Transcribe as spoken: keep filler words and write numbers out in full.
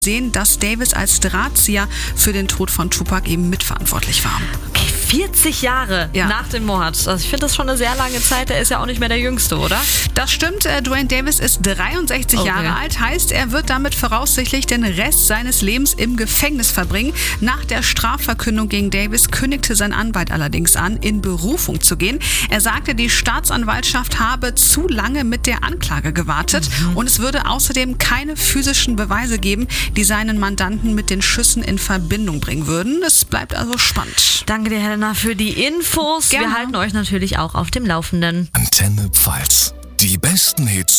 sehen, dass Davis als Drahtzieher für den Tod von Tupac eben mitverantwortlich war. Okay, vierzig Jahre ja. nach dem Mord. Also ich finde das schon eine sehr lange Zeit. Er ist ja auch nicht mehr der Jüngste, oder? Das stimmt. Äh, Duane Davis ist dreiundsechzig okay. Jahre alt. Heißt, er wird damit voraussichtlich den Rest seines Lebens im Gefängnis verbringen. Nach der Strafverkündung gegen Davis kündigte sein Anwalt allerdings an, in Berufung zu gehen. Er sagte, die Staatsanwaltschaft habe zu lange mit der Anklage gewartet mhm. und es würde außerdem keine physischen Beweise geben, die seinen Mandanten mit den Schüssen in Verbindung bringen würden. Es bleibt also spannend. Danke dir, Helena, für die Infos. Gerne. Wir halten euch natürlich auch auf dem Laufenden. Antenne Pfalz. Die besten Hits